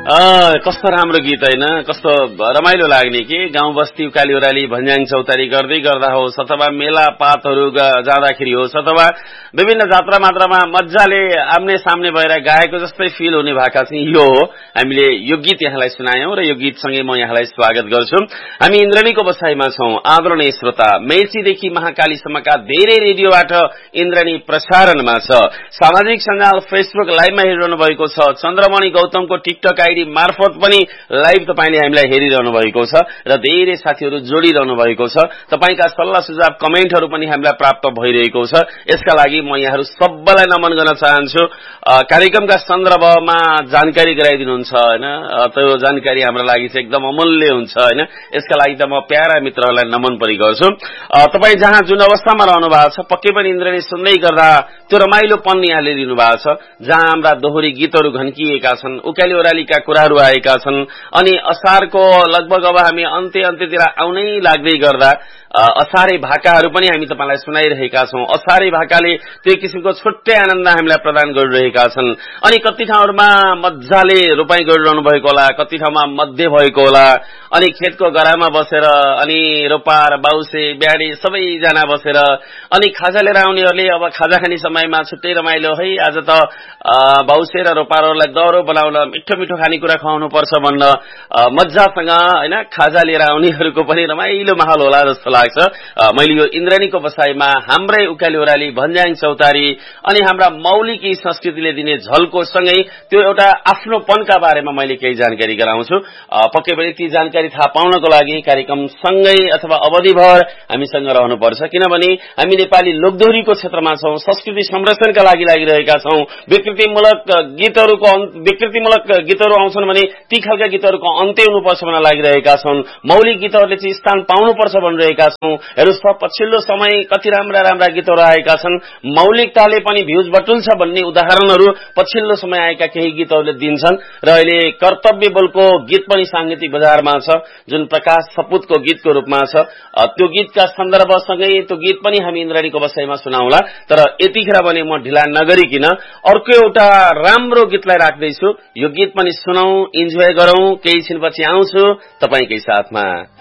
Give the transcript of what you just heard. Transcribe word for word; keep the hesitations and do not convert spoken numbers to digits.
कस्तो राम्रो गीत हैन, कस्तो रमाइलो लाग्ने कि गाउँ बस्ती उकाली ओराली भन्ज्याङ चौतारी गर्दै गर्दा होस् अथवा मेला पातहरू जाँदाखेरि होस् अथवा विभिन्न जात्रा मात्रामा मजाले आम्ने सामने भएर गाएको जस्तै फिल हुने भाका चाहिँ यो हो। हामीले यो गीत यहाँलाई सुनायौं र यो गीतसँगै म यहाँलाई स्वागत गर्छु। हामी इन्द्रणीको बसाइमा छौं। आदरणीय श्रोता, मेचीदेखि महाकालीसम्मका धेरै रेडियोबाट इन्द्रणी प्रसारणमा छ। सामाजिक सञ्जाल फेसबुक लाइभमा हेरिरहनु भएको छ। चन्द्रमणि गौतमको टिकटक आईडी मार्फत पनि लाइभ तपाईले हामीलाई हेरिरहनु भएको छ र धेरै साथीहरू जोडिरहनु भएको छ। तपाईका सल्लाह सुझाव कमेन्टहरू पनि हामीलाई प्राप्त भइरहेको छ। यसका लागि म यहाँहरू सबैलाई नमन गर्न चाहन्छु। कार्यक्रमका सन्दर्भमा जानकारी गराइदिनुहुन्छ हैन, त्यो जानकारी हाम्रो लागि चाहिँ एकदम अमूल्य हुन्छ हैन। यसका लागि त म प्यारा मित्रहरूलाई नमन पनि गर्छु। तपाई जहाँ जुन अवस्थामा रहनु भएको छ पक्कै पनि इन्द्रणी सुन्दै गर्दा त्यो रमाइलोपन यहाँले लिनु भएको छ। जहाँ हाम्रा दोहोरी गीतहरू घन्किएका छन्, उकाली ओरालीका कुराहरू आएका छन् अनि असारको लगभग अब हामी अन्त्य अन्त्यतिर आउनै लाग्दै गर्दा असारे भाकाहरू पनि हामी तपाईलाई सुनाइरहेका छौं। असारे भाकाले त्यो किसिमको छुट्टै आनन्द हामीलाई प्रदान गरिरहेका छन्। अनि कति ठाउँहरूमा मज्जाले रोपाई गरिरहनु भएको होला, कति ठाउँमा मध्य भएको होला, अनि खेतको गरामा बसेर अनि रोपार बाउसे ब्याडी सबैजना बसेर अनि खाजा लिएर आउनेहरूले अब खाजा खाने समयमा छुट्टै रमाइलो है। आज त बाउसे र रोपारहरूलाई दौरो बनाउन मिठो मिठो खानेकुरा खुवाउनु पर्छ भन्न मज्जासँग हैन खाजा लिएर आउनेहरूको पनि रमाइलो माहौल होला जस्तो लाग्छ। मैले यो इन्द्रणीको बसाइमा हाम्रै उकाली ओराली भन्ज्याङ चौतारी अनि हाम्रा मौलिक संस्कृतिले दिने झल्को सँगै त्यो एउटा आफ्नोपनका बारेमा मैले केही जानकारी गराउँछु। पक्कै पनि ती जानकारी थाहा पाउनको लागि कार्यक्रम सँगै अथवा अवधिभर हामीसँग रहनुपर्छ, किनभने हामी नेपाली लोकदोहोरीको क्षेत्रमा छौं। संस्कृति संरक्षणका लागि लागिरहेका छौं। विकृतिमूलक गीतहरूको विकृतिमूलक गीतहरू आउँछन् भने ती खालका गीतहरूको अन्त्य हुनुपर्छ भनेर लागिरहेका छौं। मौलिक गीतहरूले चाहिँ स्थान पाउनुपर्छ भनिरहेका छौं। हेर्नुस् त पछिल्लो समय कति राम्रा राम्रा गीतहरू आएका छन्। मौलिकताले पनि भ्यूज बटुल्छ भन्ने उदाहरणहरू पछिल्लो समय आएका केही गीतहरूले दिन्छन् र अहिले कर्तव्य बलको गीत पनि सांगीतिक बजारमा छ, जुन प्रकाश सपुतको गीतको रूपमा छ। त्यो गीतका सन्दर्भसँगै त्यो गीत पनि हामी इन्द्रणीको बसाइमा सुनाउला। तर यतिखेर भने म ढिला नगरिकिन अर्को एउटा राम्रो गीतलाई राख्दैछु। यो गीत पनि सुनौ, इन्जोय गरौं। केही छिनपछि आउँछु तपाईकै साथमा।